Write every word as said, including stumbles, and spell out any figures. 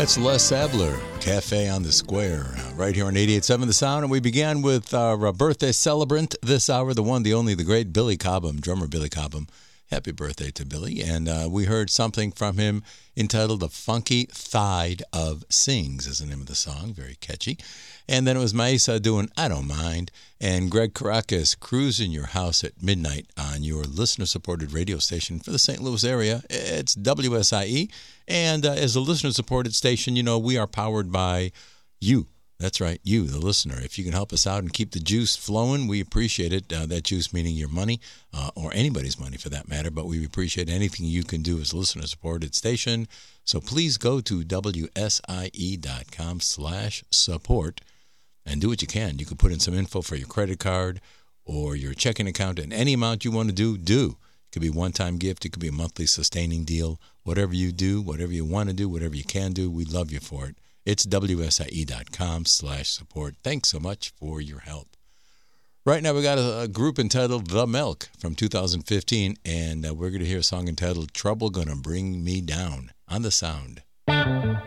That's Les Abler, Cafe on the Square, uh, right here on eighty-eight point seven The Sound. And we began with our uh, birthday celebrant this hour, the one, the only, the great Billy Cobham, drummer Billy Cobham. Happy birthday to Billy. And uh, we heard something from him entitled The Funky Thide of Sings is the name of the song. Very catchy. And then it was Maisa doing I Don't Mind. And Greg Caracas, Cruising Your House at Midnight on your listener-supported radio station for the Saint Louis area. It's W S I E. And uh, as a listener-supported station, you know, we are powered by you. That's right, you, the listener. If you can help us out and keep the juice flowing, we appreciate it. Uh, that juice meaning your money, uh, or anybody's money for that matter, but we appreciate anything you can do as a listener-supported station. So please go to W S I E dot com slash support and do what you can. You can put in some info for your credit card or your checking account, and any amount you want to do, do. It could be a one-time gift. It could be a monthly sustaining deal. Whatever you do, whatever you want to do, whatever you can do, we love you for it. It's W S I E dot com slash support. Thanks so much for your help. Right now we got a, a group entitled The Milk from two thousand fifteen, and uh, we're going to hear a song entitled Trouble Gonna Bring Me Down on The Sound.